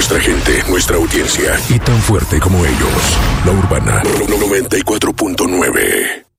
nuestra gente, nuestra audiencia y tan fuerte como ellos. La Urbana 94.9.